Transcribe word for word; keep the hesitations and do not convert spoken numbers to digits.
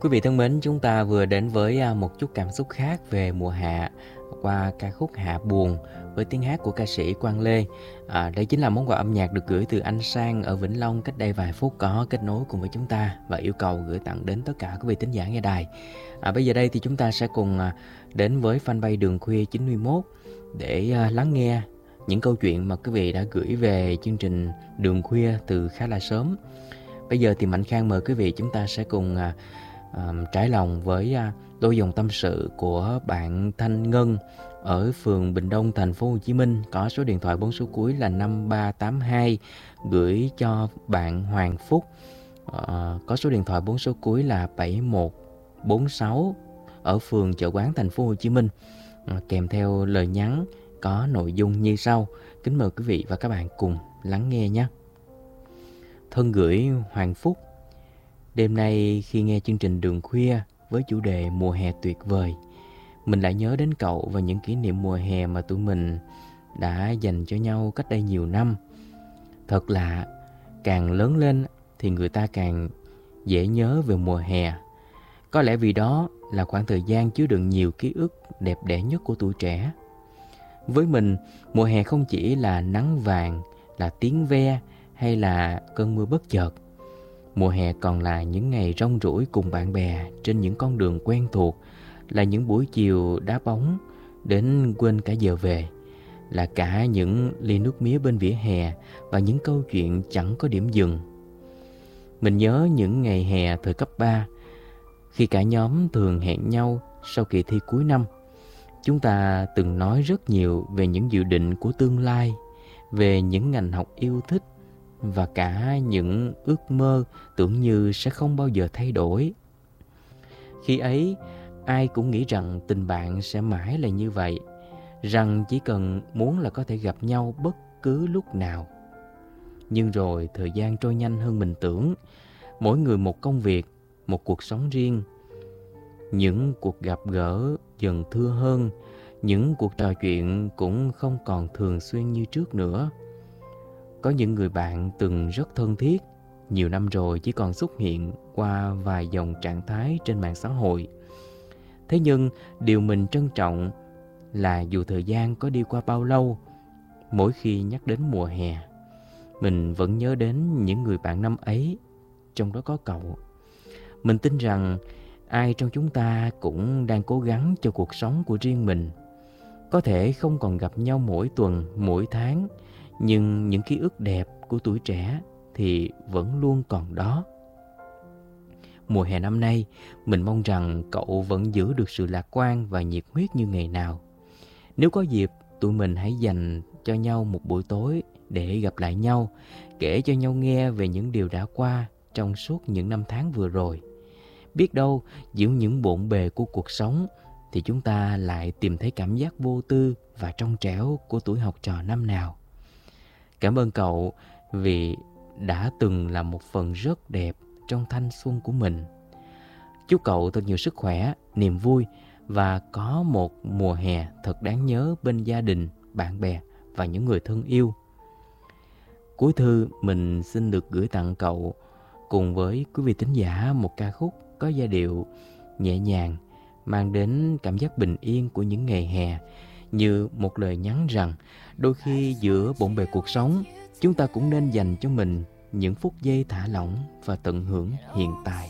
Quý vị thân mến, chúng ta vừa đến với à, một chút cảm xúc khác về mùa hạ qua ca khúc Hạ Buồn với tiếng hát của ca sĩ Quang Lê. À, đây chính là món quà âm nhạc được gửi từ anh Sang ở Vĩnh Long cách đây vài phút có kết nối cùng với chúng ta và yêu cầu gửi tặng đến tất cả quý vị thính giả nghe đài. À, bây giờ đây thì chúng ta sẽ cùng à, đến với fanpage Đường Khuya chín mươi mốt để à, lắng nghe những câu chuyện mà quý vị đã gửi về chương trình Đường Khuya từ khá là sớm. Bây giờ thì Mạnh Khang mời quý vị chúng ta sẽ cùng à, à, trải lòng với à, đôi dòng tâm sự của bạn Thanh Ngân ở phường Bình Đông, thành phố Hồ Chí Minh, có số điện thoại bốn số cuối là năm ba tám hai, gửi cho bạn Hoàng Phúc à, có số điện thoại bốn số cuối là bảy một bốn sáu ở phường Chợ Quán, thành phố Hồ Chí Minh, à, kèm theo lời nhắn có nội dung như sau. Kính mời quý vị và các bạn cùng lắng nghe nhé. Thân gửi Hoàng Phúc. Đêm nay khi nghe chương trình Đường Khuya với chủ đề mùa hè tuyệt vời, mình lại nhớ đến cậu và những kỷ niệm mùa hè mà tụi mình đã dành cho nhau cách đây nhiều năm. Thật lạ, càng lớn lên thì người ta càng dễ nhớ về mùa hè. Có lẽ vì đó là khoảng thời gian chứa đựng nhiều ký ức đẹp đẽ nhất của tuổi trẻ. Với mình, mùa hè không chỉ là nắng vàng, là tiếng ve hay là cơn mưa bất chợt. Mùa hè còn là những ngày rong ruổi cùng bạn bè trên những con đường quen thuộc, là những buổi chiều đá bóng đến quên cả giờ về, là cả những ly nước mía bên vỉa hè và những câu chuyện chẳng có điểm dừng. Mình nhớ những ngày hè thời cấp ba, khi cả nhóm thường hẹn nhau sau kỳ thi cuối năm. Chúng ta từng nói rất nhiều về những dự định của tương lai, về những ngành học yêu thích và cả những ước mơ tưởng như sẽ không bao giờ thay đổi. Khi ấy, ai cũng nghĩ rằng tình bạn sẽ mãi là như vậy, rằng chỉ cần muốn là có thể gặp nhau bất cứ lúc nào. Nhưng rồi thời gian trôi nhanh hơn mình tưởng, mỗi người một công việc, một cuộc sống riêng. Những cuộc gặp gỡ dần thưa hơn, những cuộc trò chuyện cũng không còn thường xuyên như trước nữa. Có những người bạn từng rất thân thiết, nhiều năm rồi chỉ còn xuất hiện qua vài dòng trạng thái trên mạng xã hội. Thế nhưng điều mình trân trọng là dù thời gian có đi qua bao lâu, mỗi khi nhắc đến mùa hè, mình vẫn nhớ đến những người bạn năm ấy, trong đó có cậu. Mình tin rằng ai trong chúng ta cũng đang cố gắng cho cuộc sống của riêng mình. Có thể không còn gặp nhau mỗi tuần, mỗi tháng, nhưng những ký ức đẹp của tuổi trẻ thì vẫn luôn còn đó. Mùa hè năm nay, mình mong rằng cậu vẫn giữ được sự lạc quan và nhiệt huyết như ngày nào. Nếu có dịp, tụi mình hãy dành cho nhau một buổi tối để gặp lại nhau, kể cho nhau nghe về những điều đã qua trong suốt những năm tháng vừa rồi. Biết đâu, giữa những bộn bề của cuộc sống thì chúng ta lại tìm thấy cảm giác vô tư và trong trẻo của tuổi học trò năm nào. Cảm ơn cậu vì đã từng là một phần rất đẹp trong thanh xuân của mình. Chúc cậu thật nhiều sức khỏe, niềm vui và có một mùa hè thật đáng nhớ bên gia đình, bạn bè và những người thân yêu. Cuối thư, mình xin được gửi tặng cậu cùng với quý vị thính giả một ca khúc có giai điệu nhẹ nhàng, mang đến cảm giác bình yên của những ngày hè, như một lời nhắn rằng đôi khi giữa bộn bề cuộc sống, chúng ta cũng nên dành cho mình những phút giây thả lỏng và tận hưởng hiện tại.